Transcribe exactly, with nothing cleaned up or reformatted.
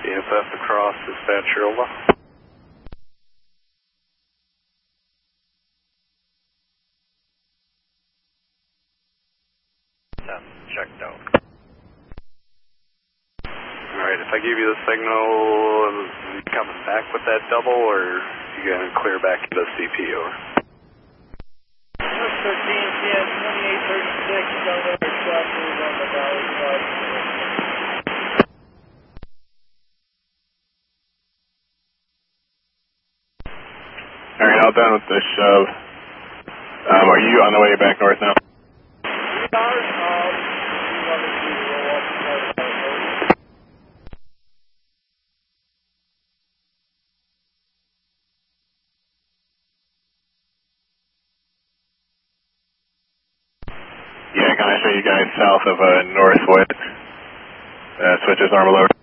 P S S across, dispatcher, over. ten, checked out. Alright, if I give you the signal, you coming back with that double, or you going to clear back to the C P, over? thirteen, ten, twenty-eight thirty-six, don't ever stop these on the valley side. Alright, all done with this shove. Um, are you on the way back north now? We are, um, we want to do roll off the side of our road. Yeah, can I show you guys south of uh, Northwood? Uh, switches normal over.